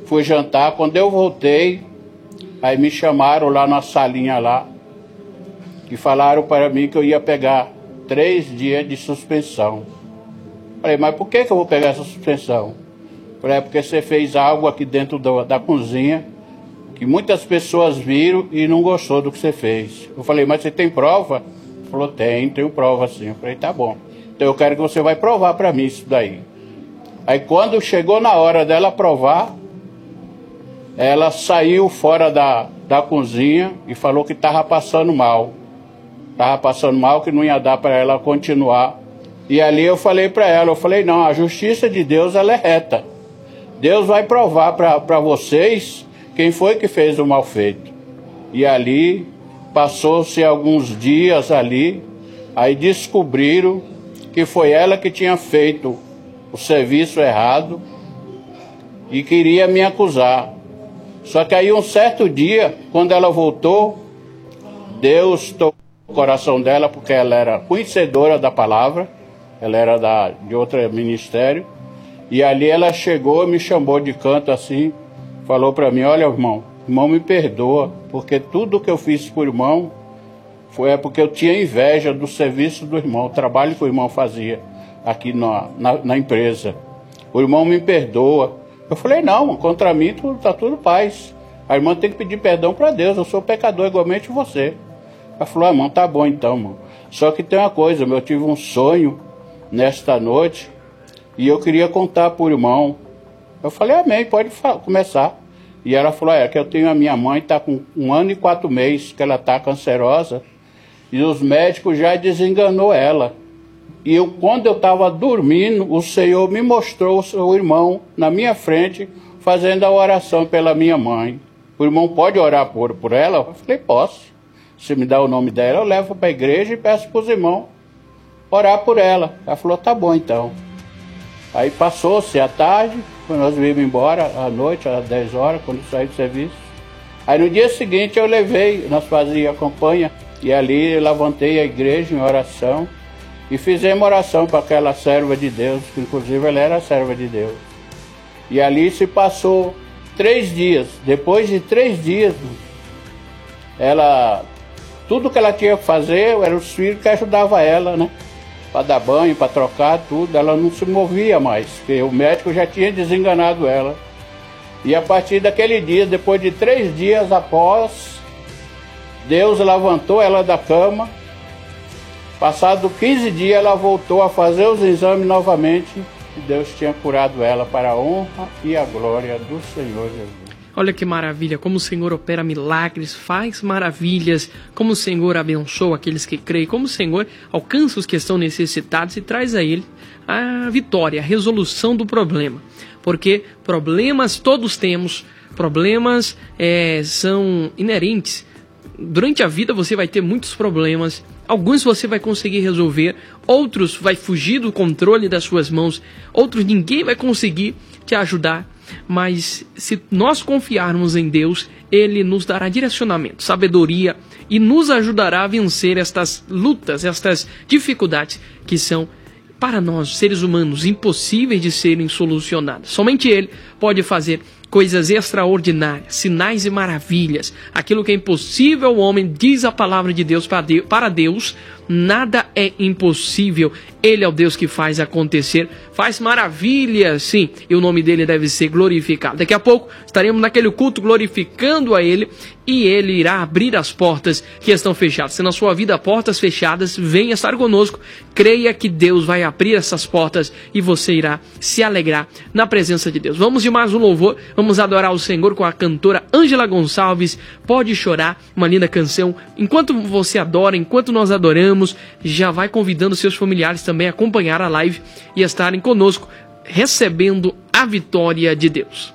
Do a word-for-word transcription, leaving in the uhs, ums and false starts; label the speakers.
Speaker 1: fui jantar. Quando eu voltei, aí me chamaram lá na salinha lá, que falaram para mim que eu ia pegar três dias de suspensão. Falei, mas por que que eu vou pegar essa suspensão? Falei, é porque você fez algo aqui dentro do, da cozinha, que muitas pessoas viram e não gostou do que você fez. Eu falei, mas você tem prova? Ele falou, tem, tenho prova sim. Eu falei, tá bom. Então eu quero que você vai provar para mim isso daí. Aí quando chegou na hora dela provar, ela saiu fora da, da cozinha e falou que estava passando mal. Estava passando mal, que não ia dar para ela continuar. E ali eu falei para ela, eu falei, não, a justiça de Deus ela é reta. Deus vai provar para vocês quem foi que fez o mal feito. E ali, passou-se alguns dias ali, aí descobriram que foi ela que tinha feito o serviço errado e queria me acusar. Só que aí um certo dia, quando ela voltou, Deus tocou o coração dela, porque ela era conhecedora da palavra, ela era da, de outro ministério, e ali ela chegou, me chamou de canto assim, falou para mim, olha irmão, irmão me perdoa, porque tudo que eu fiz por irmão, foi é porque eu tinha inveja do serviço do irmão, o trabalho que o irmão fazia aqui na, na, na empresa. O irmão me perdoa. Eu falei, não, contra mim tudo, tá tudo paz. A irmã tem que pedir perdão para Deus, eu sou pecador igualmente você. Ela falou, ah, irmão, tá bom então, irmão. Só que tem uma coisa, eu tive um sonho nesta noite e eu queria contar por irmão. Eu falei, amém, pode começar. E ela falou, é que eu tenho a minha mãe, tá com um ano e quatro meses que ela tá cancerosa e os médicos já desenganou ela. E eu, quando eu estava dormindo, o Senhor me mostrou o seu irmão na minha frente, fazendo a oração pela minha mãe. O irmão pode orar por, por ela? Eu falei, posso. Se me dá o nome dela, eu levo para a igreja e peço para os irmãos orar por ela. Ela falou, tá bom então. Aí passou-se a tarde, quando nós viemos embora, à noite, às dez horas, quando eu saí do serviço. Aí no dia seguinte eu levei, nós fazíamos a campanha, e ali eu levantei a igreja em oração, e fizemos oração para aquela serva de Deus, que inclusive ela era serva de Deus. E ali se passou três dias. Depois de três dias, ela, tudo que ela tinha que fazer, eram os filhos que ajudavam ela, né? Para dar banho, para trocar, tudo. Ela não se movia mais, porque o médico já tinha desenganado ela. E a partir daquele dia, depois de três dias após, Deus levantou ela da cama. Passado quinze dias, ela voltou a fazer os exames novamente e Deus tinha curado ela para a honra e a glória do Senhor Jesus.
Speaker 2: Olha que maravilha, como o Senhor opera milagres, faz maravilhas, como o Senhor abençoa aqueles que creem, como o Senhor alcança os que estão necessitados e traz a ele a vitória, a resolução do problema. Porque problemas todos temos, problemas é, são inerentes. Durante a vida você vai ter muitos problemas, alguns você vai conseguir resolver, outros vai fugir do controle das suas mãos, outros ninguém vai conseguir te ajudar. Mas se nós confiarmos em Deus, Ele nos dará direcionamento, sabedoria e nos ajudará a vencer estas lutas, estas dificuldades que são, para nós, seres humanos, impossíveis de serem solucionadas. Somente Ele pode fazer coisas extraordinárias, sinais e maravilhas. Aquilo que é impossível ao homem, diz a palavra de Deus, para Deus, nada é impossível. Ele é o Deus que faz acontecer, faz maravilhas, sim, e o nome dele deve ser glorificado. Daqui a pouco estaremos naquele culto glorificando a Ele, e Ele irá abrir as portas que estão fechadas. Se na sua vida portas fechadas, venha estar conosco, creia que Deus vai abrir essas portas e você irá se alegrar na presença de Deus. Vamos de mais um louvor, vamos adorar o Senhor com a cantora Ângela Gonçalves, Pode Chorar, uma linda canção. Enquanto você adora, enquanto nós adoramos, já vai convidando seus familiares também a acompanhar a live e estarem conosco, recebendo a vitória de Deus.